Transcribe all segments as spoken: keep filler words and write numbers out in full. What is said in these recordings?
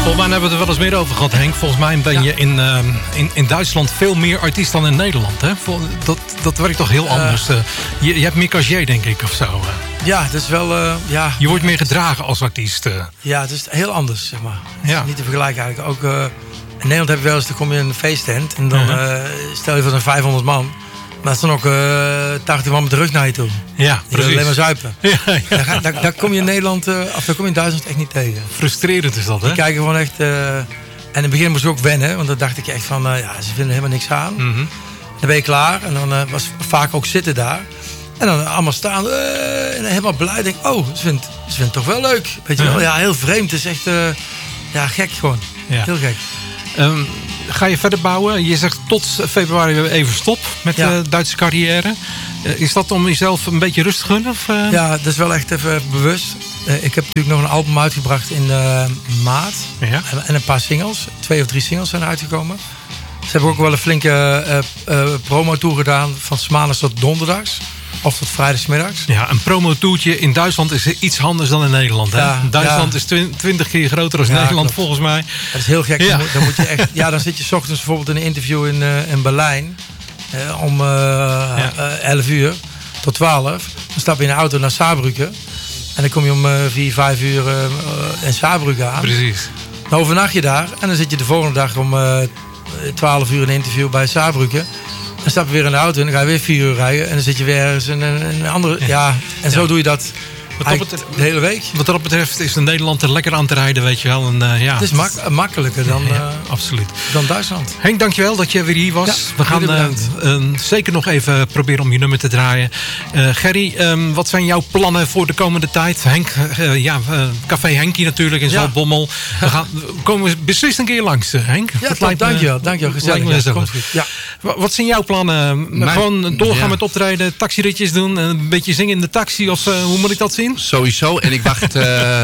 Volgens mij hebben we het er wel eens meer over gehad, Henk. Volgens mij ben je ja. in, uh, in, in Duitsland veel meer artiest dan in Nederland. Hè? Dat, dat werkt toch heel anders. Uh, je, je hebt meer casier, denk ik, of zo. Ja, het is wel... Uh, ja. Je wordt meer gedragen als artiest. Uh. Ja, het is heel anders, zeg maar. Het ja. is niet te vergelijken eigenlijk. Ook uh, in Nederland heb je wel eens, dan kom je in een feesttent. En dan uh-huh. uh, stel je voor zo'n vijfhonderd man. Maar er staan ook uh, tachtig man met de rug naar je toe. Ja, die precies. Alleen maar zuipen. Ja, ja. Daar, daar, daar kom je in Nederland, uh, of daar kom je in Duitsland echt niet tegen. Frustrerend is dat, hè? Die kijken gewoon echt... Uh, en in het begin moest ik ook wennen. Want dan dacht ik echt van, uh, ja, ze vinden helemaal niks aan. Mm-hmm. Dan ben je klaar. En dan uh, was vaak ook zitten daar. En dan allemaal staan. Uh, en helemaal blij. Denk oh, ze vindt, ze vindt het toch wel leuk. Weet je wel? Ja, heel vreemd. Het is echt uh, ja, gek gewoon. Ja. Heel gek. Um, ga je verder bouwen? Je zegt tot februari even stop met ja. de Duitse carrière. Uh, is dat om jezelf een beetje rust te gunnen? Of, uh... Ja, dat is wel echt even bewust. Uh, ik heb natuurlijk nog een album uitgebracht in uh, maart. Ja. En, en een paar singles. Twee of drie singles zijn uitgekomen. Ze hebben ook wel een flinke uh, uh, promo-tour gedaan. Van 's maandags tot donderdags. Of tot vrijdagsmiddags. Ja, een promotoertje in Duitsland is iets anders dan in Nederland. Hè? Ja, Duitsland ja. is twintig keer groter dan ja, Nederland, klopt. Volgens mij. Dat is heel gek. Ja. Dan, moet, dan, moet je echt, ja, dan zit je 's ochtends bijvoorbeeld in een interview in, uh, in Berlijn. Uh, om uh, ja. uh, elf uur tot twaalf. Dan stap je in de auto naar Saarbrücken. En dan kom je om uh, vier, vijf uur uh, in Saarbrücken aan. Precies. Dan overnacht je daar. En dan zit je de volgende dag om uh, twaalf uur in een interview bij Saarbrücken. Dan stap je weer in de auto en dan ga je weer vier uur rijden. En dan zit je weer ergens in een, een andere... Ja, ja en zo ja. doe je dat wat dat betreft, de hele week. Wat dat betreft is Nederland er lekker aan te rijden, weet je wel. En, uh, ja. Het is mak- makkelijker dan, ja, ja, uh, absoluut. dan Duitsland. Henk, dankjewel dat je weer hier was. Ja, we gaan uh, uh, zeker nog even proberen om je nummer te draaien. Uh, Gerry, um, wat zijn jouw plannen voor de komende tijd? Henk, uh, ja, uh, Café Henkie natuurlijk in ja. Zaltbommel. We, gaan, we komen beslist een keer langs, uh, Henk. Ja, dat lijkt, dankjewel. Dankjewel, gezellig. Ja, komt goed. Ja. Wat zijn jouw plannen? Mijn, Gewoon doorgaan ja. met optreden, taxiritjes doen, een beetje zingen in de taxi? Of uh, hoe moet ik dat zien? Sowieso. En ik wacht, uh,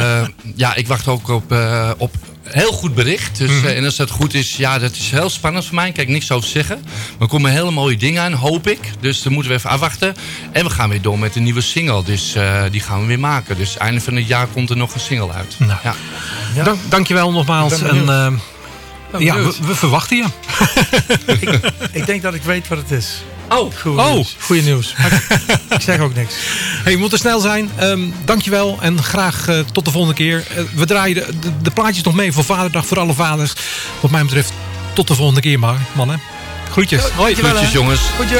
ja, ik wacht ook op, uh, op heel goed bericht. Dus, mm-hmm. uh, en als dat goed is, ja, dat is heel spannend voor mij. Ik kan ik niks over zeggen. Maar er komen hele mooie dingen aan, hoop ik. Dus dan moeten we even afwachten. En we gaan weer door met een nieuwe single. Dus uh, die gaan we weer maken. Dus einde van het jaar komt er nog een single uit. Nou, ja. Ja. Dank, dankjewel nogmaals. En, uh, ja, we, we verwachten je. ik, ik denk dat ik weet wat het is. Oh, Goeie oh. nieuws. Goeie nieuws. Ik zeg ook niks. Hey, we moeten snel zijn. Um, dankjewel en graag uh, tot de volgende keer. Uh, we draaien de, de, de plaatjes nog mee voor Vaderdag, voor alle vaders. Wat mij betreft tot de volgende keer maar, mannen. Groetjes. Hoi. Groetjes, jongens. Groetjes.